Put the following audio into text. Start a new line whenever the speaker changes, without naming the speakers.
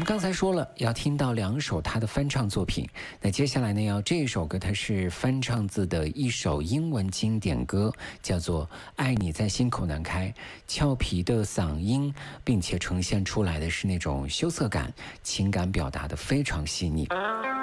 们刚才说了要听到2首他的翻唱作品，那接下来呢，这一首歌它是翻唱自的一首英文经典歌，叫做《爱你在心口难开》。俏皮的嗓音，并且呈现出来的是那种羞涩感，情感表达的非常细腻。